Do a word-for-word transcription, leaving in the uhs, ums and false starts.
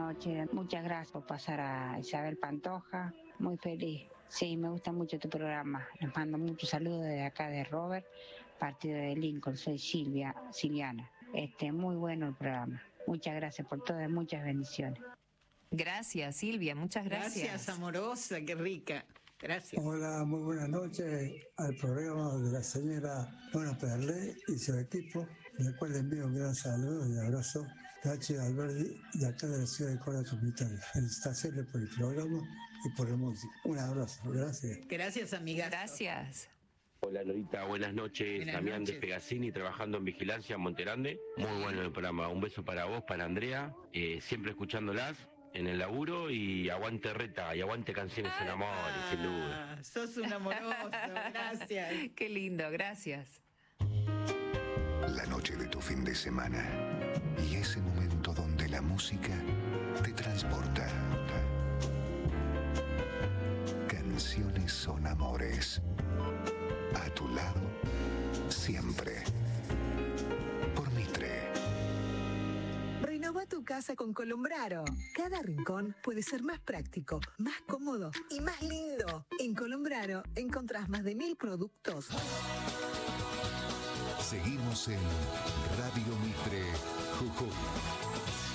noches. Muchas gracias por pasar a Isabel Pantoja. Muy feliz. Sí, me gusta mucho tu programa. Les mando muchos saludos desde acá de Robert, partido de Lincoln. Soy Silvia, Silviana. Este, muy bueno el programa. Muchas gracias por todo, muchas bendiciones. Gracias, Silvia, muchas gracias. Gracias, amorosa, qué rica. Gracias. Hola, muy buenas noches al programa de la señora Mona Perlé y su equipo, del cual le envío un gran saludo y abrazo. Gachi Alberti, de acá de la ciudad de Córdoba Capital. Felicitaciones por el programa y por la música. Un abrazo, gracias. Gracias, amiga. Gracias. Hola Lorita, buenas noches. Buenas Damián noches. de Pegasini, trabajando en vigilancia en Monterande. Muy bueno el programa. Un beso para vos, para Andrea. Eh, siempre escuchándolas en el laburo y aguante Reta y aguante Canciones en Amor, Ah, sin duda. sos un amoroso, gracias. Qué lindo, gracias. La noche de tu fin de semana y ese momento donde la música te transporta. Canciones son amores. A tu lado, siempre. Por Mitre. Renova tu casa con Colombraro. Cada rincón puede ser más práctico, más cómodo y más lindo. En Colombraro encontrás más de mil productos. Seguimos en Radio Mitre Jujuy.